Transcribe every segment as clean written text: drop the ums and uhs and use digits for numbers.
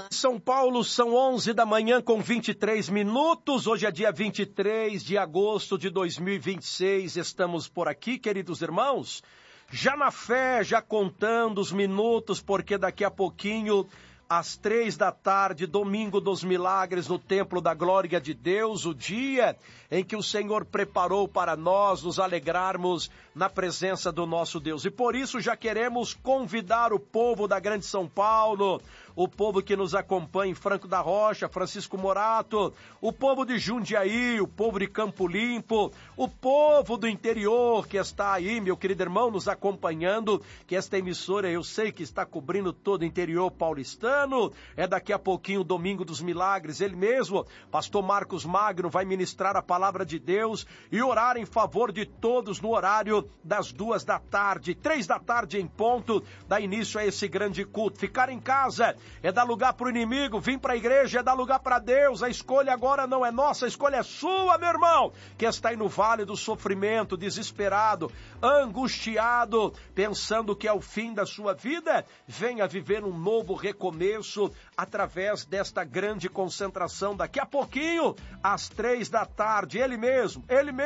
São Paulo, são 11 da manhã com 23 minutos. Hoje é dia 23 de agosto de 2026. Estamos por aqui, queridos irmãos, já na fé, já contando os minutos, porque daqui a pouquinho, às 3 da tarde, domingo dos milagres, no Templo da Glória de Deus, o dia em que o Senhor preparou para nós nos alegrarmos na presença do nosso Deus. E por isso já queremos convidar o povo da Grande São Paulo, o povo que nos acompanha em Franco da Rocha, Francisco Morato, o povo de Jundiaí, o povo de Campo Limpo, o povo do interior que está aí, meu querido irmão, nos acompanhando, que esta emissora eu sei que está cobrindo todo o interior paulistano. É daqui a pouquinho o Domingo dos Milagres, ele mesmo, pastor Marcos Magno, vai ministrar a palavra de Deus e orar em favor de todos no horário das 2 da tarde, 3 da tarde em ponto, dá início a esse grande culto. Ficar em casa é dar lugar para o inimigo, vir para a igreja é dar lugar para Deus. A escolha agora não é nossa, a escolha é sua, meu irmão, que está aí no vale do sofrimento, desesperado, angustiado, pensando que é o fim da sua vida. Venha viver um novo recomeço através desta grande concentração. Daqui a pouquinho, às 3 da tarde, ele mesmo,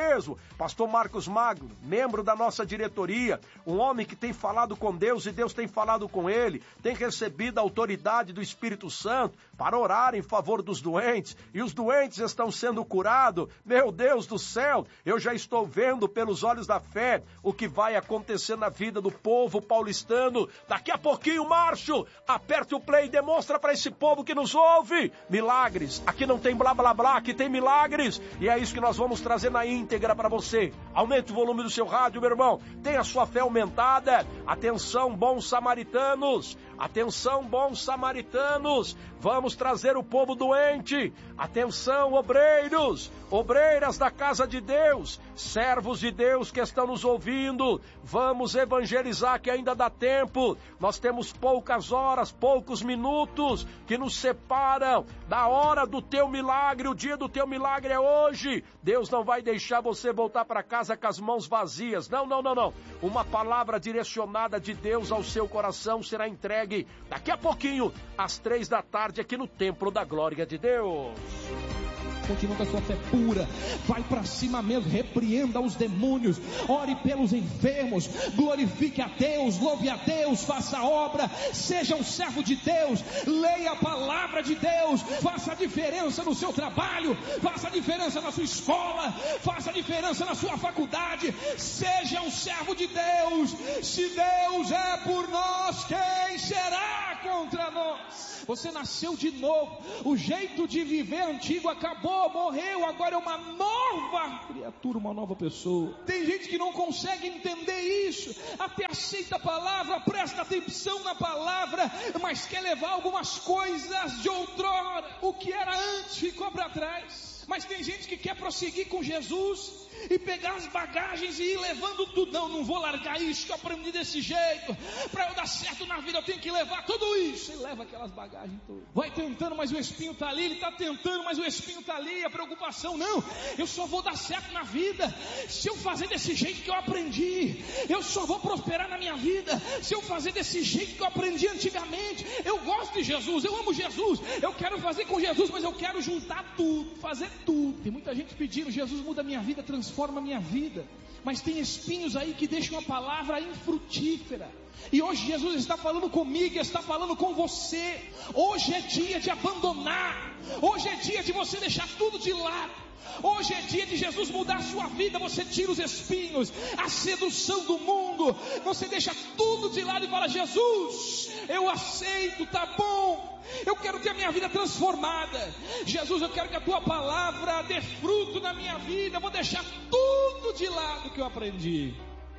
pastor Marcos Magno, membro da nossa diretoria, um homem que tem falado com Deus e Deus tem falado com ele, tem recebido a autoridade do Espírito Santo para orar em favor dos doentes, e os doentes estão sendo curados. Meu Deus do céu, eu já estou vendo pelos olhos da fé o que vai acontecer na vida do povo paulistano. Daqui a pouquinho, Márcio, aperte o play e demonstra para esse povo que nos ouve milagres. Aqui não tem blá blá blá, aqui tem milagres, e é isso que nós vamos trazer na íntegra para você. Aumente o volume do seu rádio, meu irmão, tenha a sua fé aumentada. Atenção, bons samaritanos, atenção, bons samaritanos, vamos trazer o povo doente. Atenção, obreiros, obreiras da casa de Deus, servos de Deus que estão nos ouvindo, vamos evangelizar que ainda dá tempo. Nós temos poucas horas, poucos minutos que nos separam da hora do teu milagre. O dia do teu milagre é hoje. Deus não vai deixar você voltar para casa com as mãos vazias. Não. Uma palavra direcionada de Deus ao seu coração será entregue daqui a pouquinho, às 3 da tarde, aqui no Templo da Glória de Deus. Continua com a sua fé pura, vai para cima mesmo, repreenda os demônios, ore pelos enfermos, glorifique a Deus, louve a Deus, faça a obra, seja um servo de Deus, leia a palavra de Deus, faça a diferença no seu trabalho, faça a diferença na sua escola, faça a diferença na sua faculdade, seja um servo de Deus. Se Deus é por nós, quem será contra nós? Você nasceu de novo, o jeito de viver antigo acabou, morreu, agora é uma nova criatura, uma nova pessoa. Tem gente que não consegue entender isso, até aceita a palavra, presta atenção na palavra, mas quer levar algumas coisas de outrora. O que era antes ficou para trás. Mas tem gente que quer prosseguir com Jesus e pegar as bagagens e ir levando tudo. Não vou largar isso que eu aprendi desse jeito. Para eu dar certo na vida eu tenho que levar tudo isso. E leva aquelas bagagens todas. Vai tentando, mas o espinho está ali. Ele está tentando, mas o espinho está ali. A preocupação, não, eu só vou dar certo na vida se eu fazer desse jeito que eu aprendi. Eu só vou prosperar na minha vida se eu fazer desse jeito que eu aprendi antigamente. Eu gosto de Jesus, eu amo Jesus, eu quero fazer com Jesus, mas eu quero juntar tudo, fazer tudo. Tem muita gente pedindo: Jesus, muda a minha vida, transforma a minha vida. Mas tem espinhos aí que deixam a palavra infrutífera. E hoje Jesus está falando comigo, está falando com você. Hoje é dia de abandonar. Hoje é dia de você deixar tudo de lado. Hoje é dia de Jesus mudar a sua vida. Você tira os espinhos, a sedução do mundo, você deixa tudo de lado e fala: Jesus, eu aceito, tá bom, eu quero ter a minha vida transformada. Jesus, eu quero que a tua palavra dê fruto na minha vida. Eu vou deixar tudo de lado que eu aprendi.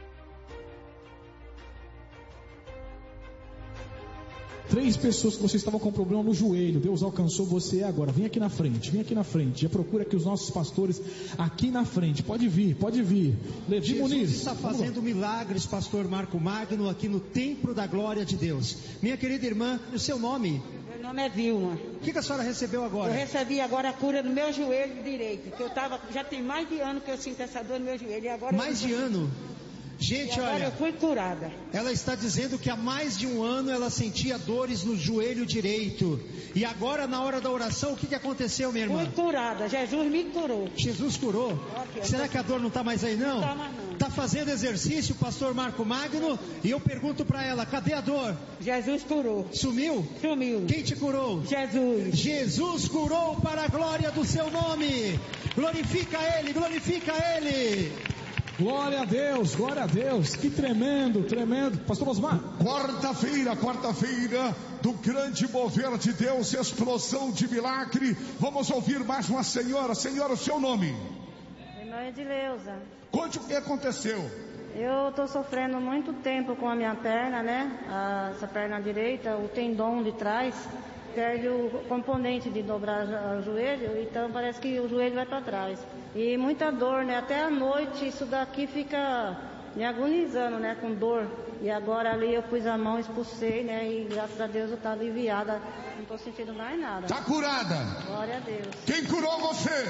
Três pessoas que vocês estavam com problema no joelho, Deus alcançou você agora. Vem aqui na frente. Já procura aqui os nossos pastores aqui na frente. Pode vir. Levi Muniz. Jesus está fazendo milagres, pastor Marco Magno, aqui no Templo da Glória de Deus. Minha querida irmã, o seu nome? Meu nome é Vilma. O que a senhora recebeu agora? Eu recebi agora a cura no meu joelho direito, que eu já tem mais de ano que eu sinto essa dor no meu joelho. E agora mais de ano? Gente, e agora olha, eu fui curada. ela está dizendo que há mais de um ano ela sentia dores no joelho direito. E agora, na hora da oração, o que aconteceu, minha irmã? Fui curada, Jesus me curou. Jesus curou? Ok. Será que a dor não está mais aí, não? Não tá mais não. Está fazendo exercício, pastor Marco Magno, e eu pergunto para ela, cadê a dor? Jesus curou. Sumiu? Sumiu. Quem te curou? Jesus. Jesus curou para a glória do seu nome. Glorifica Ele, glorifica Ele. Glória a Deus, que tremendo, tremendo. Pastor Osmar. Quarta-feira do grande mover de Deus, explosão de milagre. Vamos ouvir mais uma senhora. Senhora, o seu nome? Meu nome é Edileuza. Conte o que aconteceu. Eu estou sofrendo muito tempo com a minha perna, né? Essa perna direita, o tendão de trás, perde o componente de dobrar o joelho, então parece que o joelho vai para trás. E muita dor, né? Até à noite isso daqui fica me agonizando, né? Com dor. E agora ali eu pus a mão, expulsei, né? E graças a Deus eu estou aliviada. Não estou sentindo mais nada. Está curada. Glória a Deus. Quem curou você?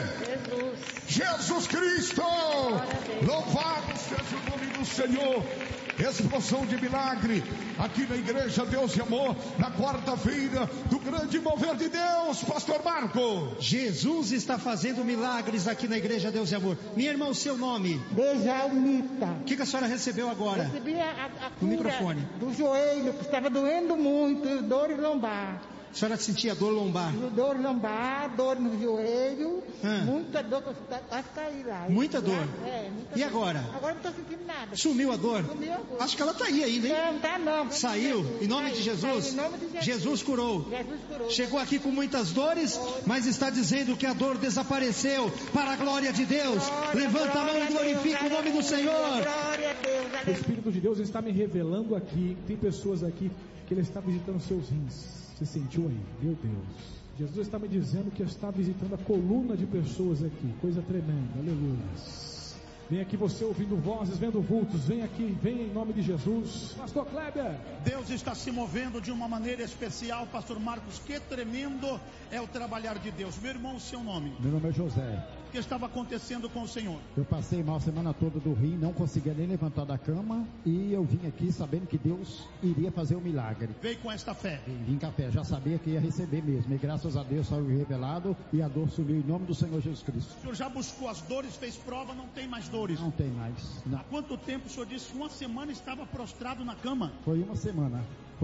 Jesus Cristo. Louvado seja o nome do Senhor. Explosão de milagre aqui na Igreja Deus e Amor, na quarta-feira do grande mover de Deus, pastor Marco. Jesus está fazendo milagres aqui na Igreja Deus e Amor. Minha irmã, o seu nome? Dejalmita. O que a senhora recebeu agora? Recebi a No cura microfone. do joelho, que estava doendo muito, dor lombar. A senhora sentia dor lombar? Dor lombar, dor no joelho, Ah. muita dor, quase caí lá. Muita dor? Muita E dor. agora? Agora não estou sentindo nada. Sumiu a dor? Sumiu a dor. Acho que ela está aí ainda, hein? Não, tá não. Saiu, em nome de Jesus? Saiu, em nome de Jesus. Jesus curou. Jesus curou. Chegou aqui com muitas dores, mas está dizendo que a dor desapareceu para a glória de Deus. Levanta a mão e glorifica o nome do Senhor. Glória a Deus, O aleluia. Espírito de Deus está me revelando aqui. Tem pessoas aqui que Ele está visitando seus rins. Você sentiu aí? Meu Deus. Jesus está me dizendo que está visitando a coluna de pessoas aqui. Coisa tremenda. Aleluia. Vem aqui você ouvindo vozes, vendo vultos. Vem aqui, vem em nome de Jesus. Pastor Kleber. Deus está se movendo de uma maneira especial, pastor Marcos. Que tremendo é o trabalhar de Deus. Meu irmão, o seu nome? Meu nome é José. O que estava acontecendo com o senhor? Eu passei mal a semana toda do rim, não conseguia nem levantar da cama e eu vim aqui sabendo que Deus iria fazer um milagre. Veio com esta fé. Vim com a fé, já sabia que ia receber mesmo. E graças a Deus saiu revelado e a dor sumiu em nome do Senhor Jesus Cristo. O senhor já buscou as dores, fez prova, não tem mais dores. Não tem mais. Não. Há quanto tempo o senhor disse? Uma semana estava prostrado na cama. Foi uma semana.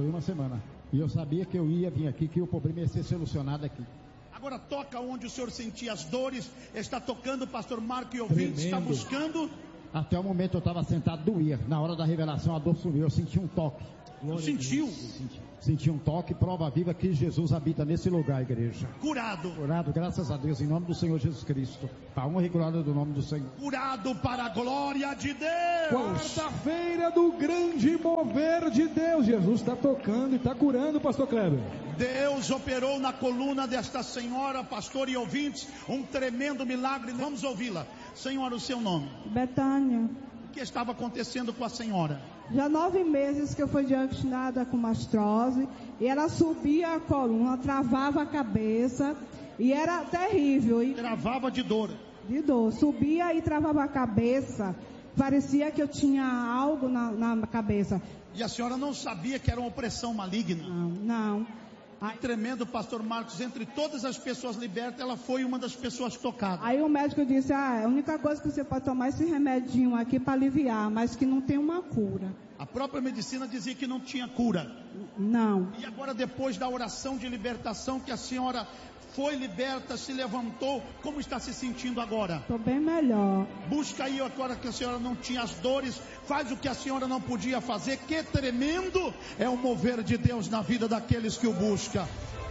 E eu sabia que eu ia vir aqui, que o problema ia ser solucionado aqui. Agora toca onde o senhor sentia as dores. Está tocando, pastor Marco e ouvintes. Está buscando. Até o momento eu estava sentado, doía. Na hora da revelação a dor sumiu, eu senti um toque. Sentiu? Senti um toque, prova viva que Jesus habita nesse lugar, igreja. Curado. Curado, graças a Deus, em nome do Senhor Jesus Cristo. Para honra e glória do nome do Senhor. Curado para a glória de Deus. Quarta-feira do grande mover de Deus. Jesus está tocando e está curando, pastor Kleber. Deus operou na coluna desta senhora, pastor e ouvintes, um tremendo milagre. Vamos ouvi-la. Senhora, o seu nome? Betânia. O que estava acontecendo com a senhora? Já 9 meses que eu fui diagnosticada com mastrose, e ela subia a coluna, travava a cabeça, e era terrível. E travava de dor. De dor. Subia e travava a cabeça, parecia que eu tinha algo na cabeça. E a senhora não sabia que era uma opressão maligna? Não. Tremendo, pastor Marcos, entre todas as pessoas libertas, ela foi uma das pessoas tocadas. Aí o médico disse, a única coisa que você pode tomar é esse remedinho aqui para aliviar, mas que não tem uma cura. A própria medicina dizia que não tinha cura. Não. E agora, depois da oração de libertação, que a senhora foi liberta, se levantou, como está se sentindo agora? Estou bem melhor. Busca aí agora que a senhora não tinha as dores, faz o que a senhora não podia fazer. Que tremendo é o mover de Deus na vida daqueles que o buscam.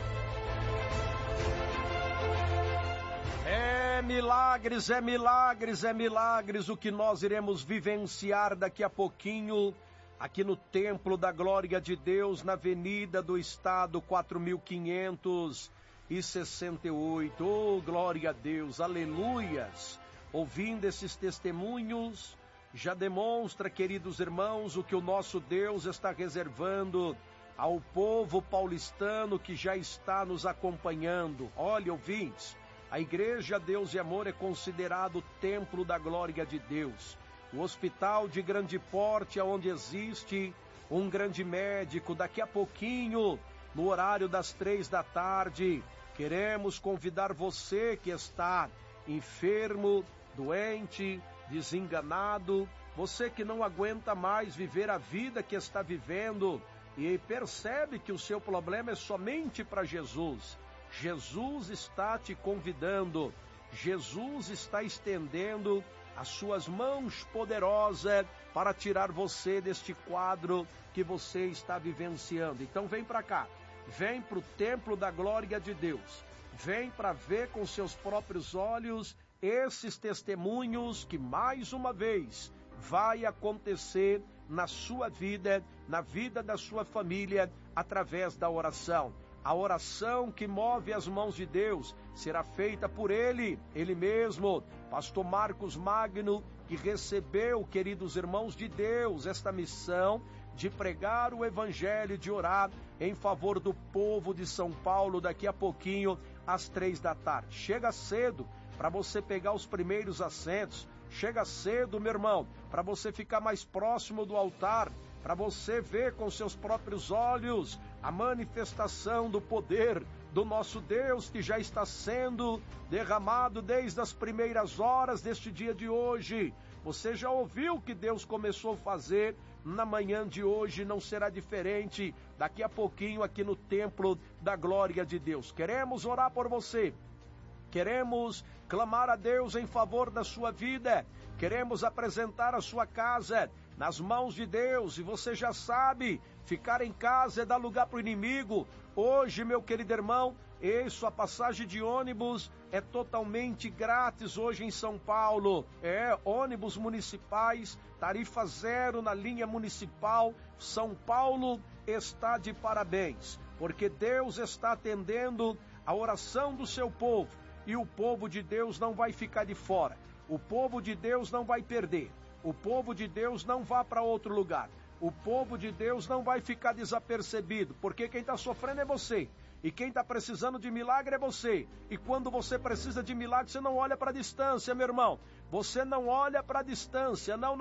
Milagres, é milagres, é milagres o que nós iremos vivenciar daqui a pouquinho aqui no Templo da Glória de Deus, na Avenida do Estado 4568. Oh, glória a Deus, aleluias. Ouvindo esses testemunhos, já demonstra, queridos irmãos, o que o nosso Deus está reservando ao povo paulistano que já está nos acompanhando. Olha, ouvintes, a Igreja Deus e Amor é considerado o templo da glória de Deus. o hospital de grande porte, onde existe um grande médico. Daqui a pouquinho, no horário das 3 da tarde, queremos convidar você que está enfermo, doente, desenganado, você que não aguenta mais viver a vida que está vivendo e percebe que o seu problema é somente para Jesus. Jesus está te convidando, Jesus está estendendo as suas mãos poderosas para tirar você deste quadro que você está vivenciando. Então vem para cá, vem para o templo da glória de Deus, vem para ver com seus próprios olhos esses testemunhos que mais uma vez vai acontecer na sua vida, na vida da sua família, através da oração. A oração que move as mãos de Deus será feita por Ele mesmo, Pastor Marcos Magno, que recebeu, queridos irmãos de Deus, esta missão de pregar o Evangelho, de orar em favor do povo de São Paulo, daqui a pouquinho, às 3 da tarde. Chega cedo para você pegar os primeiros assentos, chega cedo, meu irmão, para você ficar mais próximo do altar, para você ver com seus próprios olhos a manifestação do poder do nosso Deus, que já está sendo derramado desde as primeiras horas deste dia de hoje. Você já ouviu o que Deus começou a fazer na manhã de hoje, não será diferente daqui a pouquinho aqui no templo da glória de Deus. Queremos orar por você, queremos clamar a Deus em favor da sua vida, queremos apresentar a sua casa nas mãos de Deus. E você já sabe, ficar em casa é dar lugar para o inimigo. Hoje, meu querido irmão, isso, a passagem de ônibus é totalmente grátis hoje em São Paulo. Ônibus municipais, tarifa zero na linha municipal. São Paulo está de parabéns, porque Deus está atendendo a oração do seu povo. E o povo de Deus não vai ficar de fora. O povo de Deus não vai perder. O povo de Deus não vai para outro lugar. O povo de Deus não vai ficar desapercebido, porque quem está sofrendo é você. E quem está precisando de milagre é você. E quando você precisa de milagre, você não olha para a distância, meu irmão. Você não olha para a distância. Não.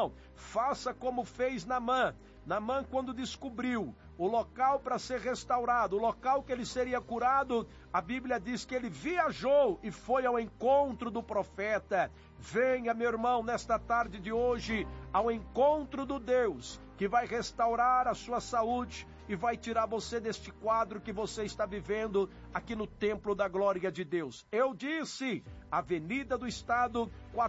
Faça como fez Naamã. Naamã, quando descobriu o local para ser restaurado, o local que ele seria curado, a Bíblia diz que ele viajou e foi ao encontro do profeta. Venha, meu irmão, nesta tarde de hoje, ao encontro do Deus que vai restaurar a sua saúde e vai tirar você deste quadro que você está vivendo aqui no Templo da Glória de Deus. Eu disse, Avenida do Estado,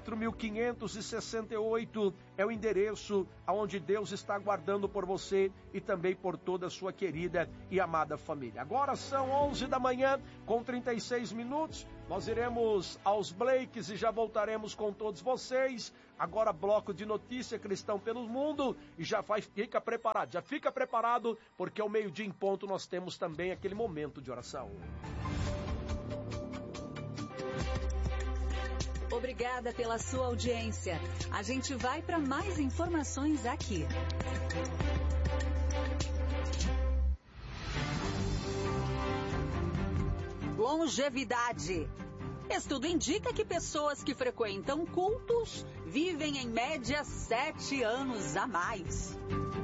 4568, é o endereço aonde Deus está aguardando por você e também por toda a sua querida e amada família. Agora são 11 da manhã, com 36 minutos, nós iremos aos breaks e já voltaremos com todos vocês. Agora bloco de notícia Cristão pelo Mundo, e fica preparado, porque ao meio-dia em ponto nós temos também aquele momento de oração. Obrigada pela sua audiência. A gente vai para mais informações aqui. Longevidade. Estudo indica que pessoas que frequentam cultos vivem em média 7 anos a mais.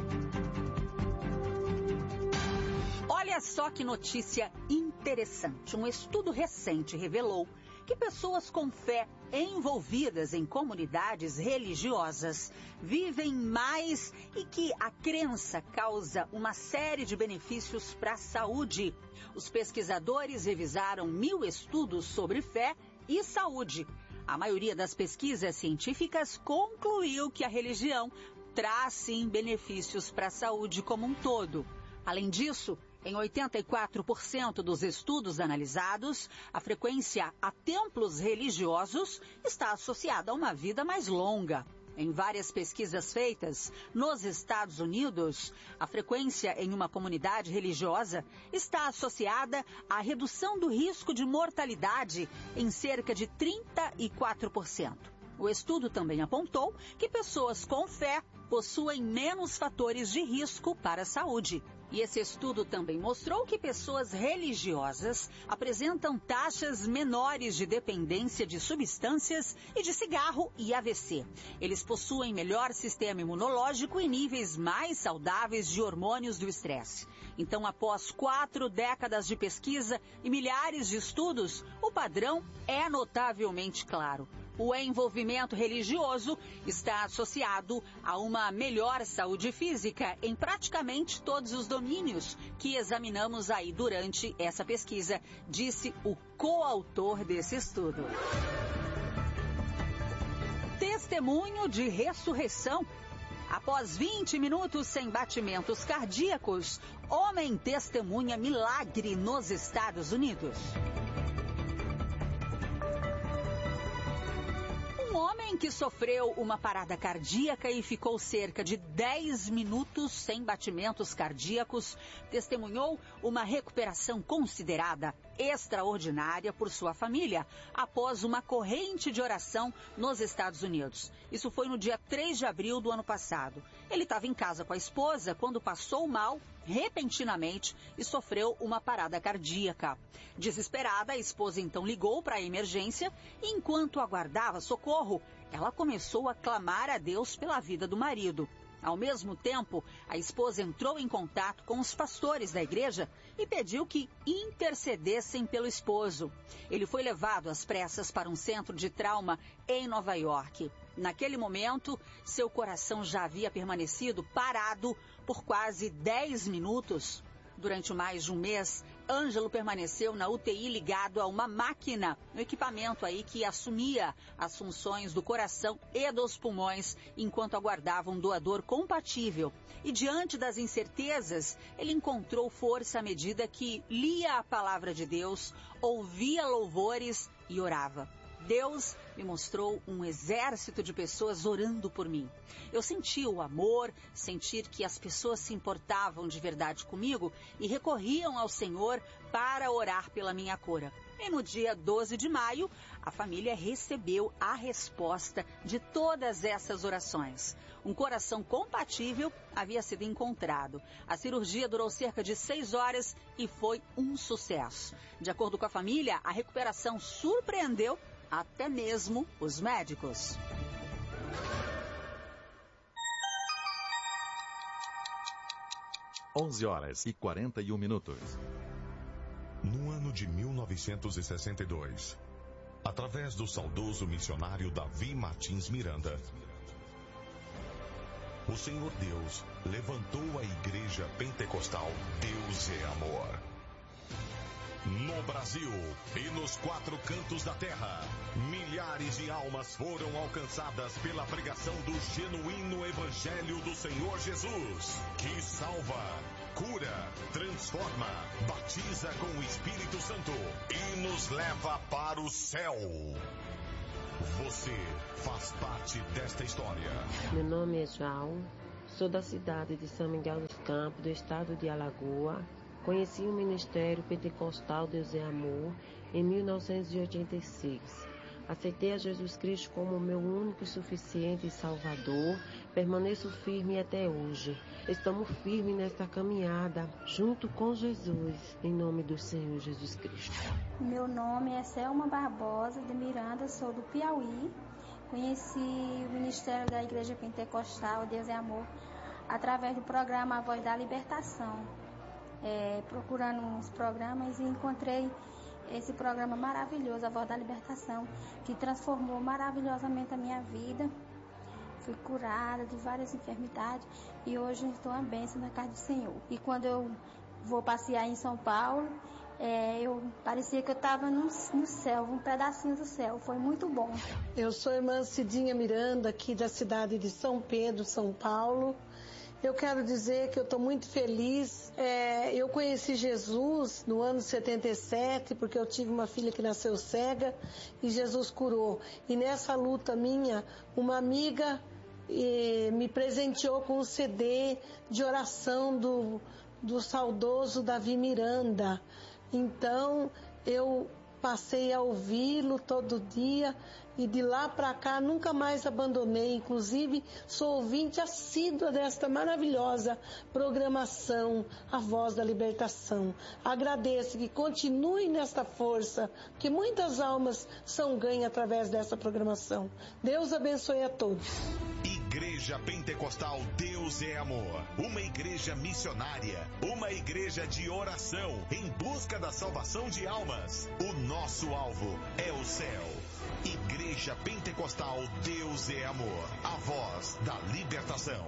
Olha só que notícia interessante. Um estudo recente revelou que pessoas com fé envolvidas em comunidades religiosas vivem mais e que a crença causa uma série de benefícios para a saúde. Os pesquisadores revisaram 1000 estudos sobre fé e saúde. A maioria das pesquisas científicas concluiu que a religião traz sim benefícios para a saúde como um todo. Além disso, em 84% dos estudos analisados, a frequência a templos religiosos está associada a uma vida mais longa. Em várias pesquisas feitas nos Estados Unidos, a frequência em uma comunidade religiosa está associada à redução do risco de mortalidade em cerca de 34%. O estudo também apontou que pessoas com fé possuem menos fatores de risco para a saúde. E esse estudo também mostrou que pessoas religiosas apresentam taxas menores de dependência de substâncias e de cigarro e AVC. Eles possuem melhor sistema imunológico e níveis mais saudáveis de hormônios do estresse. Então, após 4 décadas de pesquisa e milhares de estudos, o padrão é notavelmente claro. O envolvimento religioso está associado a uma melhor saúde física em praticamente todos os domínios que examinamos aí durante essa pesquisa, disse o coautor desse estudo. Testemunho de ressurreição. Após 20 minutos sem batimentos cardíacos, homem testemunha milagre nos Estados Unidos. Um homem que sofreu uma parada cardíaca e ficou cerca de 10 minutos sem batimentos cardíacos testemunhou uma recuperação considerada extraordinária por sua família após uma corrente de oração nos Estados Unidos. Isso foi no dia 3 de abril do ano passado. Ele estava em casa com a esposa quando passou mal repentinamente e sofreu uma parada cardíaca. Desesperada, a esposa então ligou para a emergência e, enquanto aguardava socorro, ela começou a clamar a Deus pela vida do marido. Ao mesmo tempo, a esposa entrou em contato com os pastores da igreja e pediu que intercedessem pelo esposo. Ele foi levado às pressas para um centro de trauma em Nova York. Naquele momento, seu coração já havia permanecido parado por quase 10 minutos. Durante mais de um mês, Ângelo permaneceu na UTI ligado a uma máquina, um equipamento aí que assumia as funções do coração e dos pulmões, enquanto aguardava um doador compatível. E diante das incertezas, ele encontrou força à medida que lia a palavra de Deus, ouvia louvores e orava. Deus me mostrou um exército de pessoas orando por mim. Eu senti o amor, sentir que as pessoas se importavam de verdade comigo e recorriam ao Senhor para orar pela minha cura. E no dia 12 de maio, a família recebeu a resposta de todas essas orações. Um coração compatível havia sido encontrado. A cirurgia durou cerca de 6 horas e foi um sucesso. De acordo com a família, a recuperação surpreendeu até mesmo os médicos. Onze horas e 41 minutos. No ano de 1962, através do saudoso missionário Davi Martins Miranda, o Senhor Deus levantou a Igreja Pentecostal Deus é Amor. No Brasil e nos 4 cantos da terra, milhares de almas foram alcançadas pela pregação do genuíno Evangelho do Senhor Jesus, que salva, cura, transforma, batiza com o Espírito Santo e nos leva para o céu. Você faz parte desta história. Meu nome é João, sou da cidade de São Miguel dos Campos, do estado de Alagoas. Conheci o Ministério Pentecostal Deus é Amor em 1986. Aceitei a Jesus Cristo como meu único e suficiente Salvador. Permaneço firme até hoje. Estamos firmes nesta caminhada, junto com Jesus, em nome do Senhor Jesus Cristo. Meu nome é Selma Barbosa de Miranda, sou do Piauí. Conheci o Ministério da Igreja Pentecostal Deus é Amor através do programa A Voz da Libertação. Procurando uns programas e encontrei esse programa maravilhoso, A Voz da Libertação, que transformou maravilhosamente a minha vida. Fui curada de várias enfermidades e hoje estou uma bênção na casa do Senhor. E quando eu vou passear em São Paulo, parecia que eu estava no céu, um pedacinho do céu. Foi muito bom. Eu sou a irmã Cidinha Miranda, aqui da cidade de São Pedro, São Paulo. Eu quero dizer que eu estou muito feliz. Eu conheci Jesus no ano 77, porque eu tive uma filha que nasceu cega e Jesus curou. E nessa luta minha, uma amiga me presenteou com um CD de oração do saudoso Davi Miranda. Então, eu passei a ouvi-lo todo dia e de lá para cá nunca mais abandonei. Inclusive, sou ouvinte assídua desta maravilhosa programação, A Voz da Libertação. Agradeço que continue nesta força, que muitas almas são ganhas através dessa programação. Deus abençoe a todos. Igreja Pentecostal Deus é Amor, uma igreja missionária, uma igreja de oração em busca da salvação de almas. O nosso alvo é o céu. Igreja Pentecostal Deus é Amor, a voz da libertação.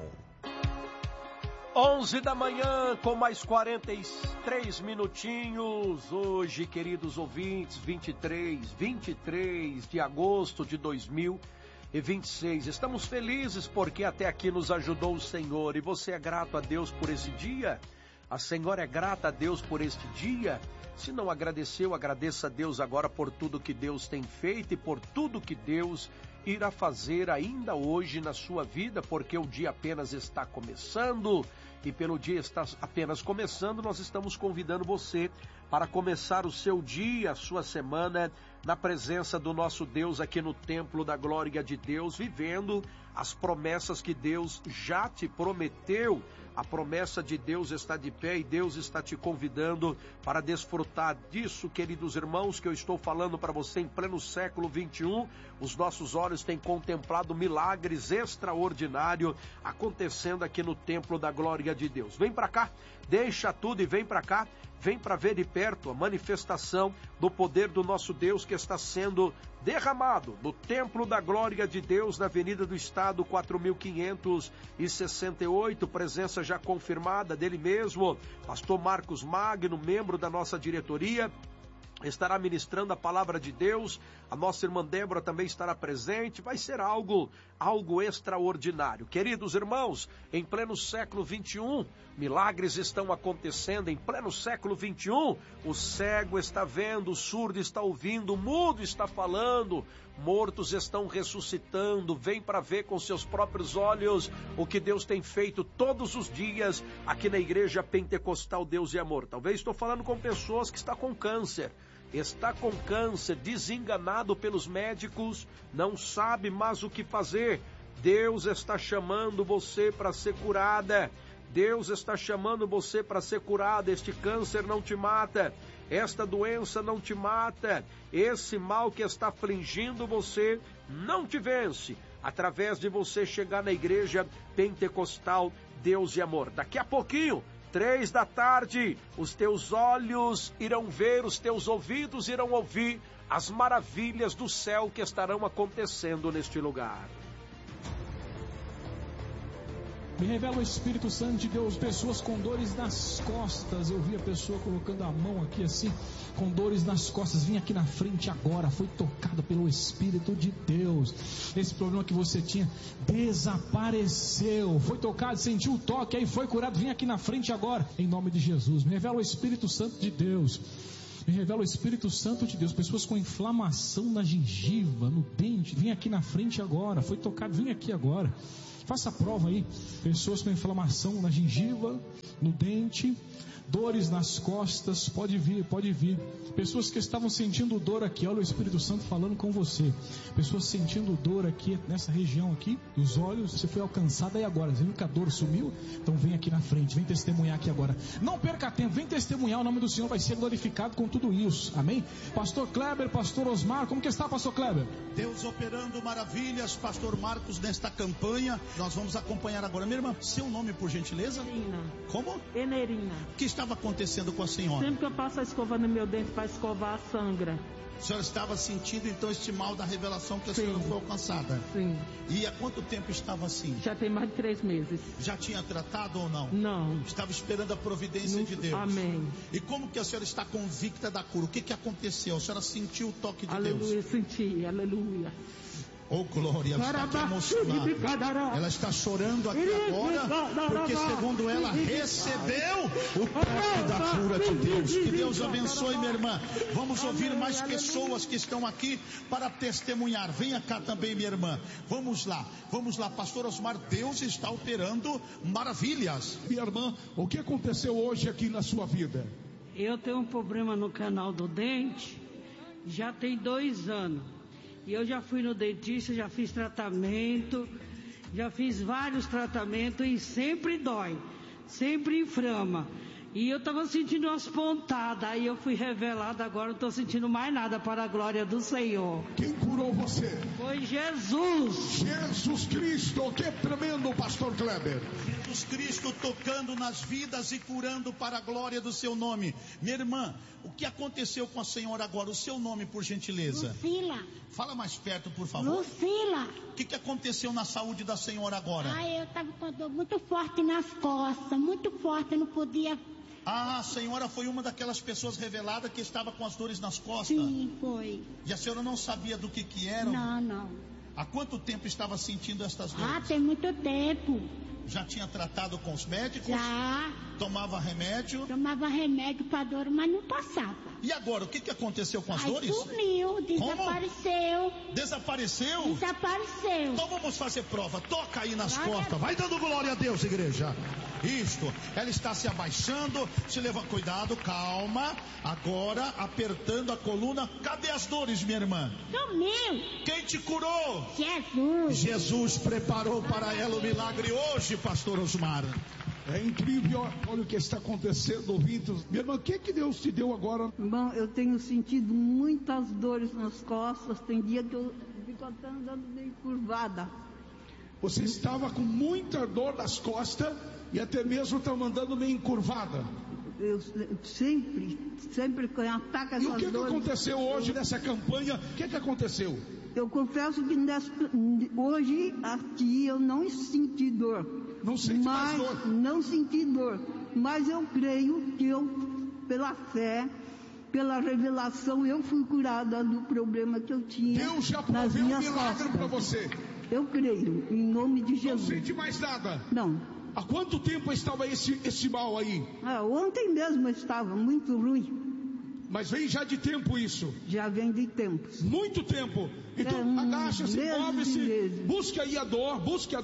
11 da manhã com mais 43 minutinhos. Hoje, queridos ouvintes, 23 de agosto de 2026. Estamos felizes porque até aqui nos ajudou o Senhor. E você é grato a Deus por esse dia? A senhora é grata a Deus por este dia? Se não agradeceu, agradeça a Deus agora por tudo que Deus tem feito e por tudo que Deus irá fazer ainda hoje na sua vida, porque o dia apenas está começando. E pelo dia estar apenas começando, nós estamos convidando você para começar o seu dia, a sua semana, na presença do nosso Deus aqui no Templo da Glória de Deus, vivendo as promessas que Deus já te prometeu. A promessa de Deus está de pé e Deus está te convidando para desfrutar disso, queridos irmãos, que eu estou falando para você em pleno século 21. Os nossos olhos têm contemplado milagres extraordinários acontecendo aqui no Templo da Glória de Deus. Vem para cá, deixa tudo e vem para cá. Vem para ver de perto a manifestação do poder do nosso Deus que está sendo derramado no Templo da Glória de Deus, na Avenida do Estado, 4568, presença já confirmada dele mesmo, pastor Marcos Magno, membro da nossa diretoria, estará ministrando a palavra de Deus. A nossa irmã Débora também estará presente. Vai ser algo extraordinário. Queridos irmãos, em pleno século 21, milagres estão acontecendo. Em pleno século 21, o cego está vendo, o surdo está ouvindo, o mudo está falando, mortos estão ressuscitando. Vem para ver com seus próprios olhos o que Deus tem feito todos os dias aqui na Igreja Pentecostal Deus e Amor. Talvez estou falando com pessoas que estão com câncer. Está com câncer, desenganado pelos médicos, não sabe mais o que fazer. Deus está chamando você para ser curada. Deus está chamando você para ser curada. Este câncer não te mata. Esta doença não te mata. Esse mal que está afligindo você não te vence. Através de você chegar na Igreja Pentecostal Deus e Amor. Daqui a pouquinho, 3 da tarde, os teus olhos irão ver, os teus ouvidos irão ouvir as maravilhas do céu que estarão acontecendo neste lugar. Me revela o Espírito Santo de Deus, pessoas com dores nas costas. Eu vi a pessoa colocando a mão aqui assim, com dores nas costas. Vim aqui na frente agora, foi tocado pelo Espírito de Deus. Esse problema que você tinha desapareceu. Foi tocado, sentiu o toque, aí foi curado. Vim aqui na frente agora, em nome de Jesus. Me revela o Espírito Santo de Deus. Me revela o Espírito Santo de Deus. Pessoas com inflamação na gengiva, no dente. Vim aqui na frente agora, foi tocado. Vim aqui agora. Faça a prova aí. Pessoas com inflamação na gengiva, no dente, dores nas costas, pode vir. Pessoas que estavam sentindo dor aqui, olha o Espírito Santo falando com você. Pessoas sentindo dor aqui, nessa região aqui, dos olhos, você foi alcançada aí agora. Você viu que a dor sumiu? Então vem aqui na frente, vem testemunhar aqui agora. Não perca tempo, vem testemunhar, o nome do Senhor vai ser glorificado com tudo isso, amém? Pastor Kleber, Pastor Osmar, como que está, Pastor Kleber? Deus operando maravilhas, Pastor Marcos, nesta campanha. Nós vamos acompanhar agora. Minha irmã, seu nome, por gentileza? Enerina. Como? Enerina. O que estava acontecendo com a senhora? Sempre que eu passo a escova no meu dente para escovar, sangra. A senhora estava sentindo então este mal da revelação que a senhora foi alcançada? Sim. E há quanto tempo estava assim? Já tem mais de 3 meses. Já tinha tratado ou não? Não. Estava esperando a providência de Deus. Amém. E como que a senhora está convicta da cura? O que aconteceu? A senhora sentiu o toque de aleluia, Deus? Aleluia, senti, aleluia. Oh glória, ela está aqui emocionada. Ela está chorando aqui agora, porque segundo ela recebeu o toque da cura de Deus. Que Deus abençoe, minha irmã. Vamos ouvir mais pessoas que estão aqui para testemunhar. Venha cá também, minha irmã. Vamos lá, Pastor Osmar, Deus está operando maravilhas. Minha irmã, o que aconteceu hoje aqui na sua vida? Eu tenho um problema no canal do dente. Já tem 2 anos. E eu já fui no dentista, já fiz tratamento, já fiz vários tratamentos e sempre dói, sempre inflama. E eu estava sentindo umas pontadas, aí eu fui revelada, agora não estou sentindo mais nada, para a glória do Senhor. Quem curou você? Foi Jesus. Jesus Cristo, que tremendo, pastor Kleber. Jesus Cristo tocando nas vidas e curando para a glória do seu nome. Minha irmã, o que aconteceu com a senhora agora? O seu nome, por gentileza. Lucila. Fala mais perto, por favor. Lucila. O que aconteceu na saúde da senhora agora? Eu estava com a dor muito forte nas costas, muito forte, eu não podia... A senhora foi uma daquelas pessoas reveladas que estava com as dores nas costas? Sim, foi. E a senhora não sabia do que eram? Não. Há quanto tempo estava sentindo estas dores? Tem muito tempo. Já tinha tratado com os médicos? Já. Tomava remédio? Tomava remédio para dor, mas não passava. E agora, o que aconteceu com as dores? Sumiu, desapareceu. Como? Desapareceu? Desapareceu. Então vamos fazer prova. Toca aí nas costas. Vai dando glória a Deus, igreja. Isto. Ela está se abaixando. Se leva cuidado, calma. Agora, apertando a coluna. Cadê as dores, minha irmã? Sumiu. Quem te curou? Jesus. Jesus preparou para ela o milagre hoje, pastor Osmar. É incrível, olha o que está acontecendo, ouvintes. Minha irmã, o que Deus te deu agora? Irmão, eu tenho sentido muitas dores nas costas. Tem dia que eu fico até andando meio curvada. Você estava com muita dor nas costas e até mesmo estava andando meio encurvada. Eu sempre que ataca essas dores. E o que aconteceu hoje nessa campanha? O que aconteceu? Eu confesso que hoje aqui eu não senti dor. Não senti mais dor? Não senti dor. Mas eu creio que pela fé, pela revelação, eu fui curada do problema que eu tinha. Deus já proveu um milagre para você. Eu creio, em nome de Jesus. Não sente mais nada? Não. Há quanto tempo estava esse mal aí? Ontem mesmo estava muito ruim. Mas vem já de tempo isso? Já vem de tempo. Muito tempo. Então agacha-se, move-se, busque aí a dor, busque.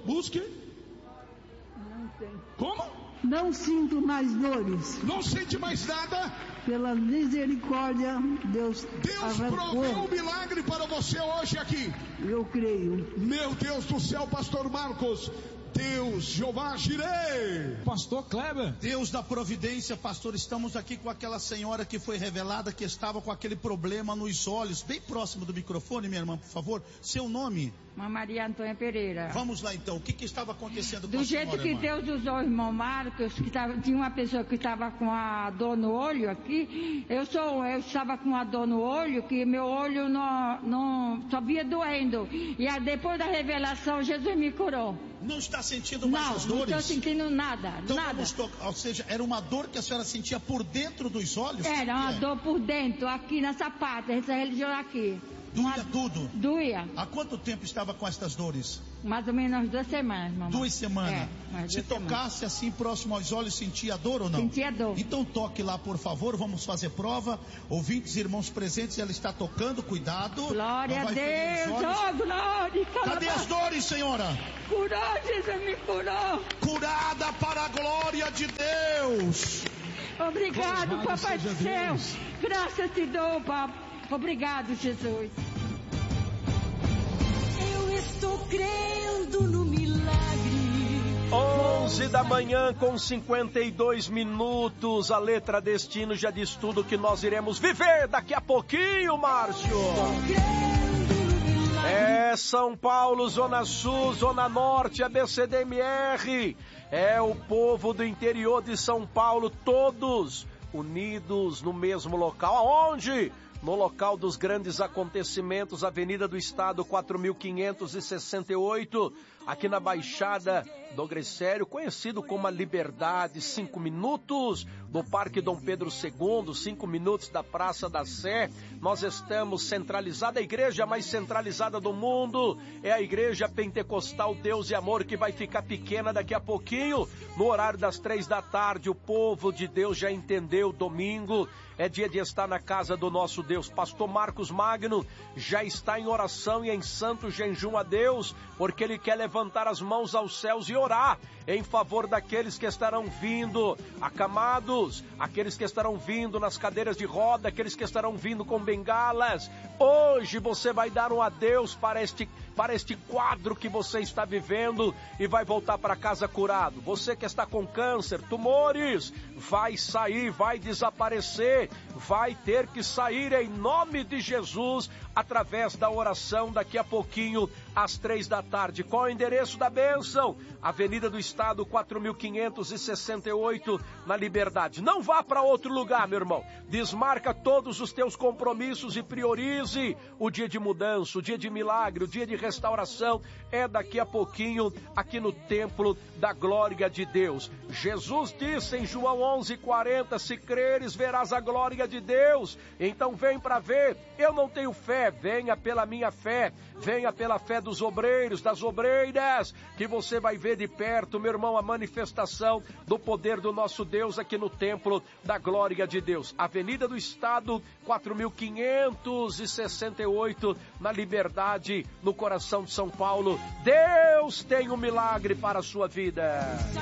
Não tem. Como? Não sinto mais dores. Não sente mais nada? Pela misericórdia, Deus proveu um milagre para você hoje aqui. Eu creio. Meu Deus do céu, pastor Marcos. Deus, Jeová Jireh. Pastor Kleber. Deus da providência, pastor, estamos aqui com aquela senhora que foi revelada, que estava com aquele problema nos olhos, bem próximo do microfone, minha irmã, por favor, seu nome? Maria Antônia Pereira. Vamos lá então, o que estava acontecendo com a senhora? Do jeito que irmã? Deus usou o irmão Marcos, tinha uma pessoa que estava com a dor no olho aqui, eu estava com a dor no olho, que meu olho não só via doendo, e aí, depois da revelação, Jesus me curou. Não está sentindo mais as dores? Não estou sentindo nada, então nada. Ou seja, era uma dor que a senhora sentia por dentro dos olhos? Era uma dor por dentro, aqui nessa parte, essa região aqui. Doía tudo? Doía. Há quanto tempo estava com estas dores? Mais ou menos 2 semanas, mamãe. 2 semanas? Se semanas. tocasse assim próximo aos olhos, sentia dor ou não? Sentia dor. Então toque lá, por favor, vamos fazer prova. Ouvintes, irmãos presentes, ela está tocando, cuidado. Glória a Deus, glória. Cadê as dores, senhora? Curou, Jesus me curou. Curada para a glória de Deus. Obrigado, Papai do céu. Graças te dou, papai. Obrigado, Jesus. Eu estou crendo no milagre. 11 da manhã com 52 minutos. A letra Destino já diz tudo que nós iremos viver daqui a pouquinho, Márcio. É São Paulo, Zona Sul, Zona Norte, ABCDMR. É o povo do interior de São Paulo, todos unidos no mesmo local. Aonde? No local dos grandes acontecimentos, Avenida do Estado 4568, aqui na Baixada do Grecério, conhecido como a Liberdade, 5 minutos do Parque Dom Pedro II, 5 minutos da Praça da Sé. Nós estamos centralizada, a igreja mais centralizada do mundo, é a Igreja Pentecostal Deus e Amor, que vai ficar pequena daqui a pouquinho, no horário das 3 da tarde. O povo de Deus já entendeu, domingo é dia de estar na casa do nosso Deus. Pastor Marcos Magno já está em oração e em santo jejum a Deus, porque ele quer levantar as mãos aos céus e orar em favor daqueles que estarão vindo acamados, aqueles que estarão vindo nas cadeiras de roda, aqueles que estarão vindo com bengalas. Hoje você vai dar um adeus para este quadro que você está vivendo e vai voltar para casa curado. Você que está com câncer, tumores, vai sair, vai desaparecer, vai ter que sair em nome de Jesus, através da oração daqui a pouquinho, às 15h. Qual é o endereço da bênção? Avenida do Estado, 4568, na Liberdade. Não vá para outro lugar, meu irmão. Desmarca todos os teus compromissos e priorize o dia de mudança, o dia de milagre, o dia de restauração. É daqui a pouquinho, aqui no Templo da Glória de Deus. Jesus disse em João 11:40, se creres, verás a glória de Deus. Então vem para ver. Eu não tenho fé, venha pela minha fé, venha pela fé dos obreiros, das obreiras, que você vai ver de perto, meu irmão, a manifestação do poder do nosso Deus aqui no Templo da Glória de Deus. Avenida do Estado, 4568, na Liberdade, no coração de São Paulo. Deus tem um milagre para a sua vida.